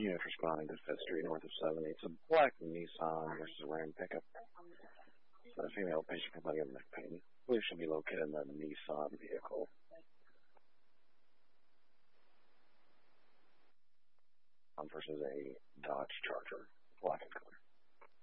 units responding to 5th Street north of 70. It's a black Nissan versus a Ram pickup. So a female patient complaining of neck pain. Police should be located in the Nissan vehicle. Versus a Dodge Charger, black in color.